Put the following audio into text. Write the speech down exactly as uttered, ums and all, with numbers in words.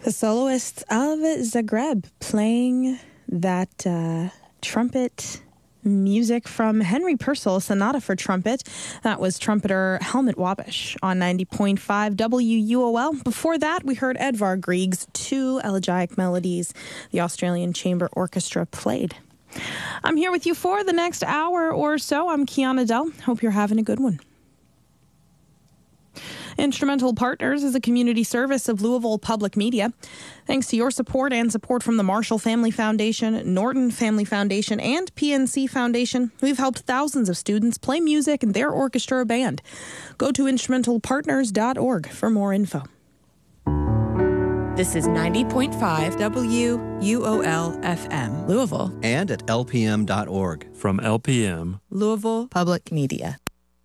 The soloists of Zagreb playing that uh, trumpet music from Henry Purcell, Sonata for Trumpet. That was trumpeter Helmut Wabish on ninety point five W U O L. Before that, we heard Edvard Grieg's Two Elegiac Melodies the Australian Chamber Orchestra played. I'm here with you for the next hour or so. I'm Kiana Dell. Hope you're having a good one. Instrumental Partners is a community service of Louisville Public Media. Thanks to your support and support from the Marshall Family Foundation, Norton Family Foundation, and P N C Foundation, we've helped thousands of students play music in their orchestra or band. Go to instrumental partners dot org for more info. This is ninety point five W U O L F M, Louisville. And at L P M dot org. From L P M, Louisville Public Media.